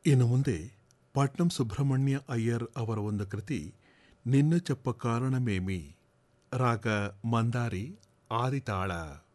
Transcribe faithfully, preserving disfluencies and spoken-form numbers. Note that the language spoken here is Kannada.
ಇನ್ನು ಮುಂದೆ ಪಟ್ನಂ ಸುಬ್ರಹ್ಮಣ್ಯ ಅಯ್ಯರ್ ಅವರ ಒಂದು ಕೃತಿ ನಿನ್ನ ಚಪ್ಪ ಕಾರಣಮೇಮಿ, ರಾಗ ಮಂದಾರಿ, ಆದಿತಾಳ.